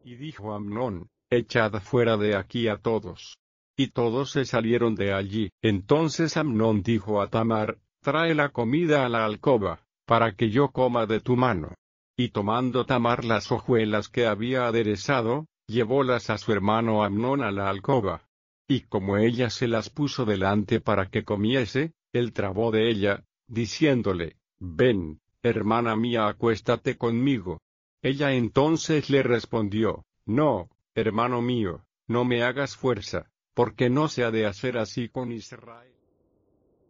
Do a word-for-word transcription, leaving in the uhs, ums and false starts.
Y dijo Amnón: echad fuera de aquí a todos. Y todos se salieron de allí. Entonces Amnón dijo a Tamar: trae la comida a la alcoba, para que yo coma de tu mano. Y tomando Tamar las hojuelas que había aderezado, llevólas a su hermano Amnón a la alcoba. Y como ella se las puso delante para que comiese, él trabó de ella, diciéndole: ven, hermana mía, acuéstate conmigo. Ella entonces le respondió: no, hermano mío, no me hagas fuerza, porque no se ha de hacer así con Israel.